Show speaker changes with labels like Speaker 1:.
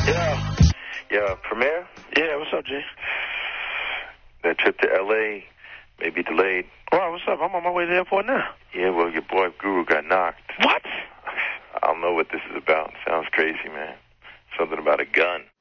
Speaker 1: Yeah.
Speaker 2: Yeah, Premier?
Speaker 1: Yeah, what's up, G?
Speaker 2: That trip to L.A. may be delayed.
Speaker 1: Well, what's up? I'm on my way to the airport now.
Speaker 2: Yeah, well, your boy Guru got knocked.
Speaker 1: What?
Speaker 2: I don't know what this is about. Sounds crazy, man. Something about a gun.